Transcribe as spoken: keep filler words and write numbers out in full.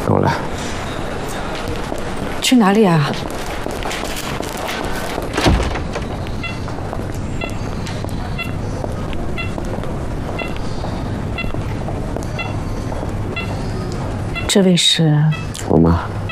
跟我来。 去哪里啊？这位是我妈。